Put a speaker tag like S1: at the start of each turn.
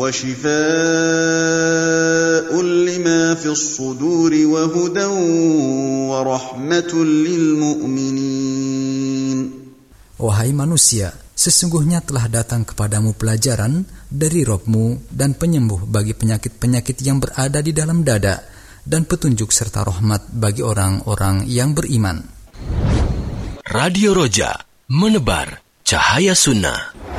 S1: وشفاء لما في الصدور وهدى ورحمة للمؤمنين.
S2: Wahai manusia, sesungguhnya telah datang kepadamu pelajaran dari Rabb-Mu dan penyembuh bagi penyakit-penyakit yang berada di dalam dada, dan petunjuk serta rahmat bagi orang-orang yang beriman.
S3: Radio Roja, menebar cahaya sunnah.